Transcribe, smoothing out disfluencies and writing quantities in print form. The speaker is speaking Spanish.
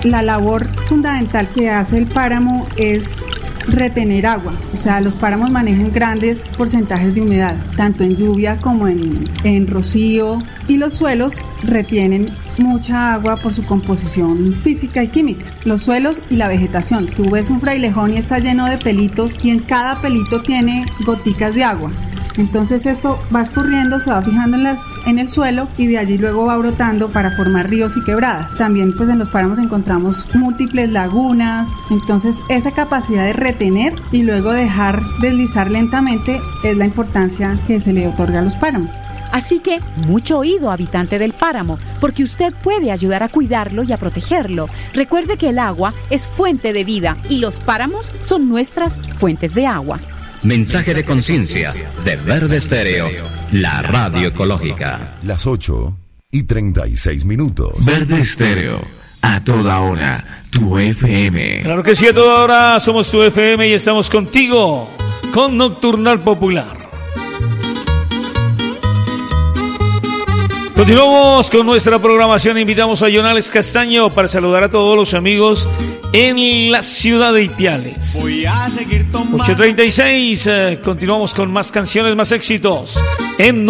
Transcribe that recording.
la labor fundamental que hace el páramo es retener agua. O sea, los páramos manejan grandes porcentajes de humedad, tanto en lluvia como en rocío, y los suelos retienen mucha agua por su composición física y química. Los suelos y la vegetación. Tú ves un frailejón y está lleno de pelitos, y en cada pelito tiene goticas de agua. Entonces esto va escurriendo, se va fijando en el suelo, y de allí luego va brotando para formar ríos y quebradas. También pues en los páramos encontramos múltiples lagunas. Entonces esa capacidad de retener y luego dejar deslizar lentamente es la importancia que se le otorga a los páramos. Así que, mucho oído, habitante del páramo, porque usted puede ayudar a cuidarlo y a protegerlo. Recuerde que el agua es fuente de vida y los páramos son nuestras fuentes de agua. Mensaje de conciencia de Verde Estéreo, la radio ecológica. Las 8:36. Verde Estéreo, a toda hora, tu FM. Claro que sí, a toda hora somos tu FM y estamos contigo con Nocturnal Popular. Continuamos con nuestra programación. Invitamos a Jonales Castaño para saludar a todos los amigos en la ciudad de Ipiales. 8:36. Continuamos con más canciones, más éxitos en